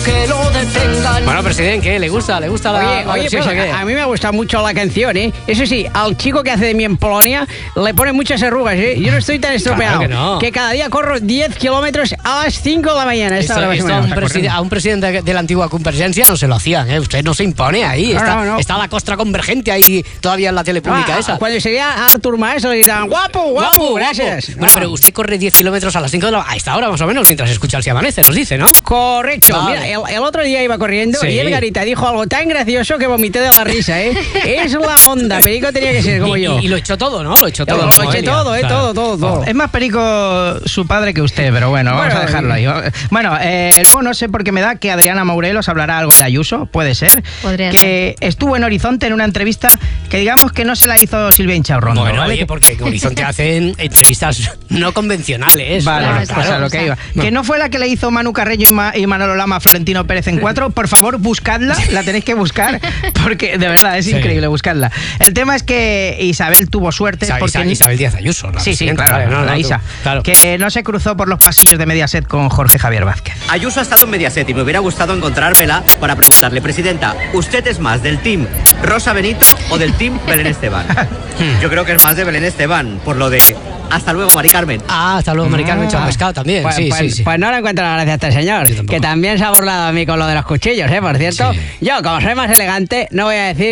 que lo detengan. Bueno, presidente, ¿qué? ¿Le gusta la Oye, versión, pues o qué? a mí me gusta mucho la canción, ¿eh? Eso sí, al chico que hace de mí en Polonia le pone muchas arrugas, ¿eh? Yo no estoy tan estropeado. Claro que no. Cada día corro 10 kilómetros a las 5 de la mañana. Esto a un presidente de la antigua Convergencia no se lo hacían, ¿eh? Usted no se impone ahí. No. Está la costra convergente ahí todavía en la tele pública esa. Cuando sería Artur Mas le gritaban guapo, gracias. Bueno, pero usted corre 10 kilómetros a las 5 de la... A esta hora más o menos, mientras escucha el Si Amanece, nos dice, ¿no? Correcto. Vale. Mira, el otro día iba corriendo y el Garita dijo algo tan gracioso que vomité de la risa, ¿eh? Es la onda. Perico tenía que ser como yo. Y lo echó todo, ¿no? Lo echó todo. Lo eché todo, Claro. todo. Es más perico su padre que usted, pero bueno, vamos a dejarlo ahí. Bueno, luego no sé por qué me da que Adriana Morelos hablará algo de Ayuso, puede ser. Podría que estuvo en Horizonte en una entrevista que digamos que no se la hizo Silvia Inchaurrondo. Bueno, ¿vale? oye, porque en Horizonte hacen entrevistas no convencionales. Vale, Claro, pues a lo que iba. No. Que no fue la que le hizo Manu Carreño y Manolo Lama a Florentino Pérez en 4. Por favor, buscadla, la tenéis que buscar, porque de verdad es increíble buscarla. El tema es que Isabel tuvo suerte. Isabel Díaz Ayuso. Sí, presidenta, claro, vale, la Isa. Claro. Que no se cruzó por los pasillos de Mediaset con Jorge Javier Vázquez. Ayuso ha estado en Mediaset y me hubiera gustado encontrármela para preguntarle, presidenta, ¿usted es más del team Rosa Benito o del team Belén Esteban? Yo creo que es más de Belén Esteban, por lo de hasta luego, Mari Carmen. Hasta luego, Mari Carmen Pescado también. Pues, sí. pues no le encuentro la gracia a este señor, Yo tampoco. que también se ha burlado a mí con lo de los cuchillos, por cierto. Sí. Yo, como soy más elegante, no voy a decir